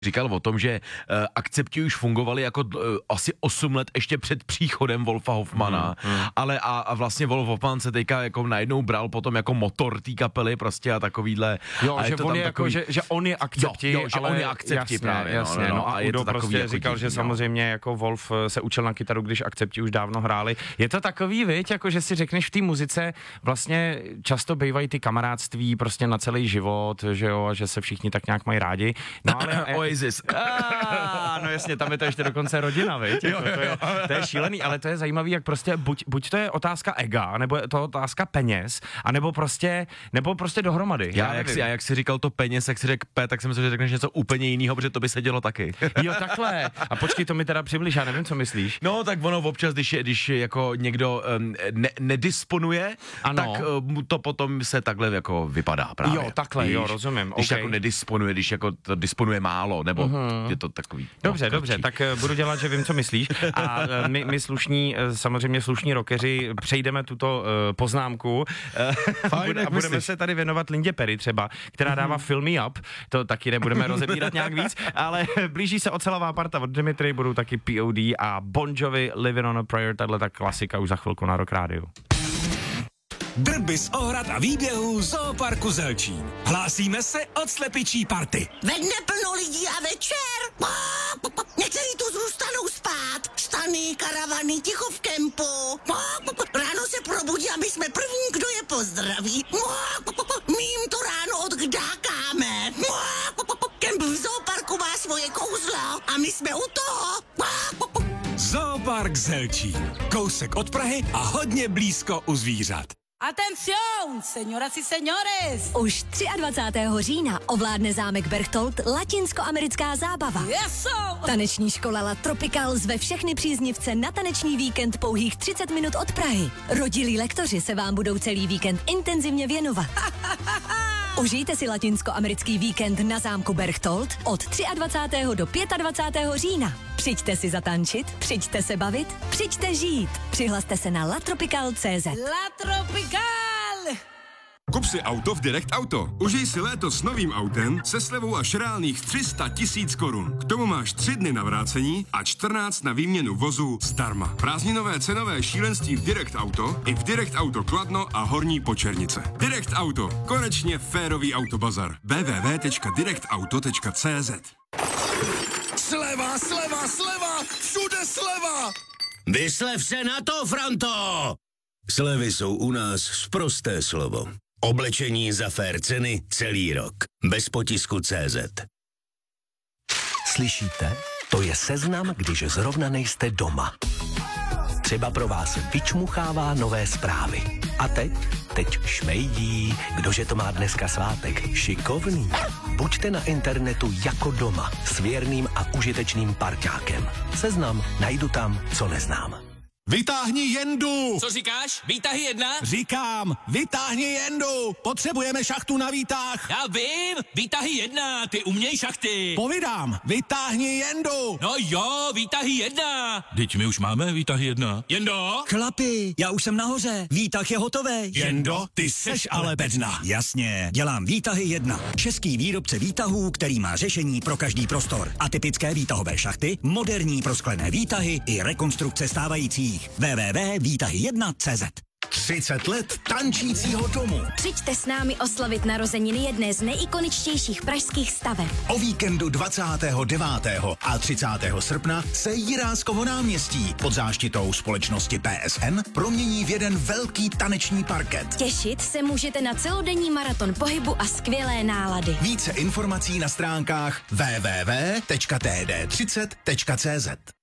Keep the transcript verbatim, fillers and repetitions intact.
Říkal o tom, že uh, akcepti už fungovaly jako uh, asi osm let ještě před příchodem Wolfa Hoffmana, hmm, hmm. ale a, a vlastně Wolf Hoffman se teďka jako najednou bral potom jako motor té kapely prostě a takovýhle. Jo, a že, je to on tam je takový... jako, že, že on je akcepti, jo, jo, že ale on je akcepti jasně, právě. Jasně, no, no, no, a, a Udo prostě prostě jako říkal, divný, že no. samozřejmě jako Wolf se učil na kytaru, když akcepti už dávno hráli. Je to takový, viď, jako že si řekneš v té muzice vlastně často bývají ty kamarádství prostě na celý život, že jo, a že se všichni tak nějak mají rádi. No ale Oasis. Ah, no jasně, tam je to ještě dokonce rodina, viď? Jako, to, je, to je šílený, ale to je zajímavý, jak prostě buď, buď to je otázka ega, nebo je to otázka peněz, anebo prostě, nebo prostě dohromady. Já, já jak, si, já jak si říkal to peněz, jak si řekl P, tak jsem myslel, že řekneš něco úplně jiného, protože to by se dělo taky. Jo, takhle. A počkej, to mi teda přibliž, já nevím, co myslíš. No, tak ono občas, když, když jako někdo um, ne, nedisponuje, ano. tak um, to potom se takhle jako vypadá právě. Jo, takhle, Víš? jo, rozumím. Když okay. jako nedisponuje, když jako to disponuje málo, nebo uh-huh. je to takový. Dobře, no, dobře, tak uh, budu dělat, že vím, co myslíš. A uh, my, my slušní, uh, samozřejmě slušní rockeři, přejdeme tuto uh, poznámku Fajn, a budeme se tady věnovat Lindě Perry třeba, která dává uh-huh. Film Me Up, to taky nebudeme rozebírat nějak víc, ale blíží se ocelová parta od Dimitri, budou taky P O D a Bon Jovi, Living on a Prayer, tato ta klasika už za chvilku na Rock Rádiu. Drby z ohrad a výběhů Zooparku Zelčín. Hlásíme se od slepičí party. Ve dne plno lidí a večer. Někteří tu zůstanou spát. Stany, karavany, ticho v kempu. Ráno se probudí a my jsme první, kdo je pozdraví. My jim to ráno odkdákáme. Kemp v Zooparku má svoje kouzlo a my jsme u toho. Zoopark Zelčín. Kousek od Prahy a hodně blízko u zvířat. Atención, señoras y señores! Už dvacátého třetího října ovládne zámek Berchtold latinskoamerická zábava. Yes, Taneční škola La Tropical zve všechny příznivce na taneční víkend pouhých třicet minut od Prahy. Rodilí lektoři se vám budou celý víkend intenzivně věnovat. Užijte si latinskoamerický víkend na zámku Berchtold od dvacátého třetího do dvacátého pátého října. Přijďte si zatančit, přijďte se bavit, přijďte žít. Přihlaste se na latropical tečka cé zet. La Tropical! Kup si auto v Direct Auto. Užij si léto s novým autem se slevou až reálných tři sta tisíc korun. K tomu máš tři dny na vrácení a čtrnáct na výměnu vozu zdarma. Prázdninové cenové šílenství v Direct Auto i v Direct Auto Kladno a Horní Počernice. Direct Auto. Konečně férový autobazar. w w w tečka direct auto tečka cé zet. Sleva, sleva, sleva! Všude sleva! Vyslev se na to, Franto! Slevy jsou u nás sprosté slovo. Oblečení za fér ceny celý rok. Bez potisku tečka cé zet. Slyšíte? To je seznam, když zrovna nejste doma. Třeba pro vás vyčmuchává nové zprávy. A teď? Teď šmejdí. Kdože to má dneska svátek? Šikovný. Buďte na internetu jako doma s věrným a užitečným parťákem. Seznam najdu tam, co neznám. Vytáhni jendu! Co říkáš? Výtahy jedna? Říkám, vytáhni jendu! Potřebujeme šachtu na výtah! Já vím! Výtahy jedna, ty uměj šachty! Povídám, vytáhni jendu! No jo, výtahy jedna! Teď my už máme výtahy jedna. Jendo? Chlapi, já už jsem nahoře, výtah je hotový. Jendo, ty seš ale bedna. Jasně, dělám výtahy jedna. Český výrobce výtahů, který má řešení pro každý prostor. Atypické výtahové šachty, moderní prosklené výtahy i rekonstrukce stávajících. w w w tečka výtahy jedna tečka cé zet. třicet let tančícího domu. Přijďte s námi oslavit narozeniny jedné z nejikoničtějších pražských staveb. O víkendu dvacátého devátého a třicátého srpna se Jiráskovo náměstí pod záštitou společnosti P S N promění v jeden velký taneční parket. Těšit se můžete na celodenní maraton pohybu a skvělé nálady. Více informací na stránkách w w w tečka t d třicet tečka cé zet.